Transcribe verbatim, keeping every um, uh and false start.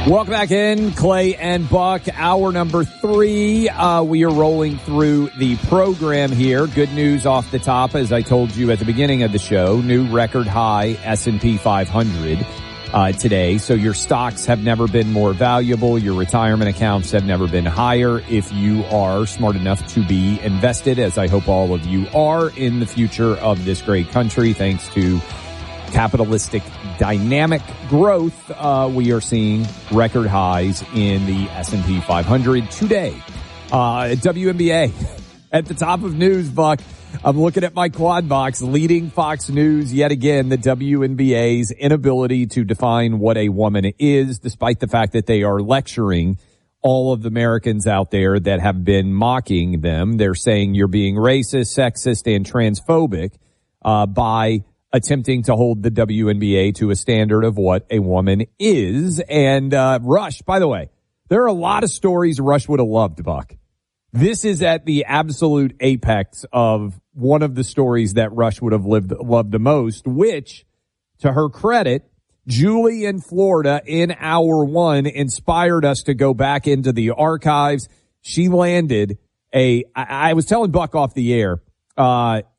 Welcome back in, Clay and Buck, hour number three. Uh, we are rolling through the program here. Good news off the top, as I told you at the beginning of the show, new record high S and P five hundred uh, today. So your stocks have never been more valuable. Your retirement accounts have never been higher. If you are smart enough to be invested, as I hope all of you are, in the future of this great country, thanks to capitalistic dynamic growth, uh, we are seeing record highs in the S and P five hundred today. Uh, W N B A at the top of news, Buck. I'm looking at my quad box, leading Fox News yet again, the W N B A's inability to define what a woman is, despite the fact that they are lecturing all of the Americans out there that have been mocking them. They're saying you're being racist, sexist, and transphobic uh, by attempting to hold the W N B A to a standard of what a woman is. And uh Rush, by the way, there are a lot of stories Rush would have loved, Buck. This is at the absolute apex of one of the stories that Rush would have lived, loved the most, which, to her credit, Julie in Florida in hour one inspired us to go back into the archives. She landed a, I, I was telling Buck off the air, uh,